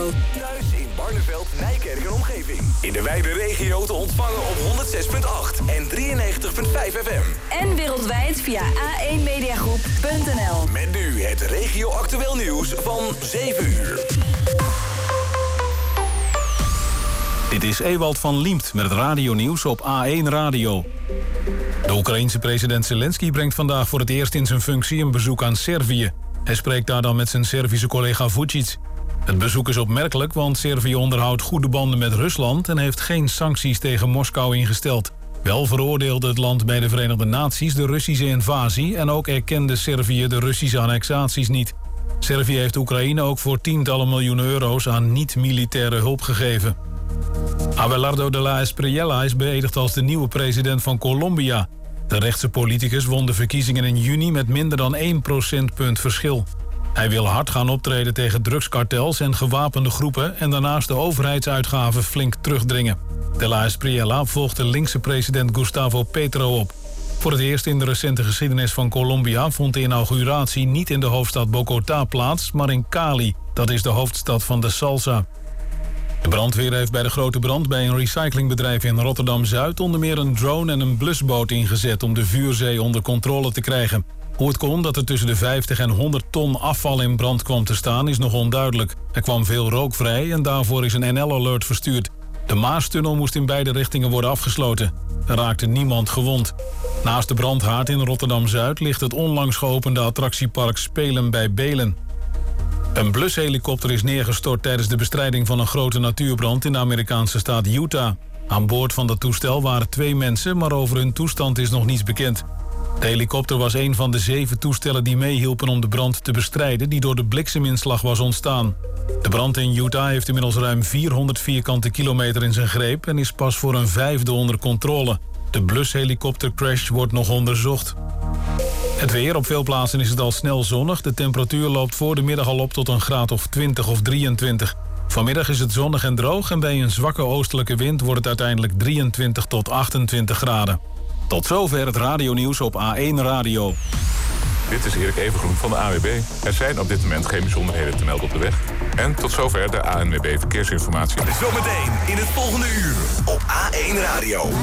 Radio. Thuis in Barneveld, Nijkerk en omgeving. In de wijde regio te ontvangen op 106.8 en 93.5 FM. En wereldwijd via a1mediagroep.nl. Met nu het regio-actueel nieuws van 7 uur. Dit is Ewald van Liemt met het radionieuws op A1 Radio. De Oekraïense president Zelensky brengt vandaag voor het eerst in zijn functie een bezoek aan Servië. Hij spreekt daar dan met zijn Servische collega Vučić. Het bezoek is opmerkelijk, want Servië onderhoudt goede banden met Rusland en heeft geen sancties tegen Moskou ingesteld. Wel veroordeelde het land bij de Verenigde Naties de Russische invasie en ook erkende Servië de Russische annexaties niet. Servië heeft Oekraïne ook voor tientallen miljoenen euro's aan niet-militaire hulp gegeven. Abelardo de la Espriella is beëdigd als de nieuwe president van Colombia. De rechtse politicus won de verkiezingen in juni met minder dan 1 procentpunt verschil. Hij wil hard gaan optreden tegen drugskartels en gewapende groepen en daarnaast de overheidsuitgaven flink terugdringen. De la Espriella volgt de linkse president Gustavo Petro op. Voor het eerst in de recente geschiedenis van Colombia vond de inauguratie niet in de hoofdstad Bogotá plaats, maar in Cali. Dat is de hoofdstad van de salsa. De brandweer heeft bij de grote brand bij een recyclingbedrijf in Rotterdam-Zuid onder meer een drone en een blusboot ingezet om de vuurzee onder controle te krijgen. Hoe het kon dat er tussen de 50 en 100 ton afval in brand kwam te staan is nog onduidelijk. Er kwam veel rook vrij en daarvoor is een NL-alert verstuurd. De Maastunnel moest in beide richtingen worden afgesloten. Er raakte niemand gewond. Naast de brandhaard in Rotterdam-Zuid ligt het onlangs geopende attractiepark Spelen bij Belen. Een blushelikopter is neergestort tijdens de bestrijding van een grote natuurbrand in de Amerikaanse staat Utah. Aan boord van dat toestel waren 2 mensen, maar over hun toestand is nog niets bekend. De helikopter was een van de 7 toestellen die meehielpen om de brand te bestrijden die door de blikseminslag was ontstaan. De brand in Utah heeft inmiddels ruim 400 vierkante kilometer in zijn greep en is pas voor een 5e onder controle. De blushelikoptercrash wordt nog onderzocht. Het weer, op veel plaatsen is het al snel zonnig. De temperatuur loopt voor de middag al op tot een graad of 20 of 23. Vanmiddag is het zonnig en droog en bij een zwakke oostelijke wind wordt het uiteindelijk 23 tot 28 graden. Tot zover het radionieuws op A1 Radio. Dit is Erik Evengroen van de ANWB. Er zijn op dit moment geen bijzonderheden te melden op de weg. En tot zover de ANWB Verkeersinformatie. Zometeen in het volgende uur op A1 Radio.